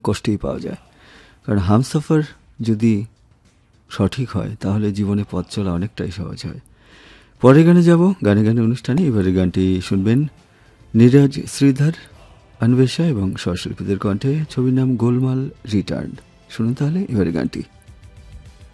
কষ্টেই পাওয়া যায়। কারণ হামসফর যদি সঠিক হয় তাহলে জীবনে পথ চলা অনেকটাই সহজ হয়। পরের গানে যাব, গানে গানে অনুষ্ঠানে। এবারে গানটি শুনবেন নীরজ শ্রীধর, অন্বেষা এবং স্বশিল্পীদের কণ্ঠে। ছবির নাম গোলমাল রিটার্ন। শুনুন তাহলে এবারে গানটি।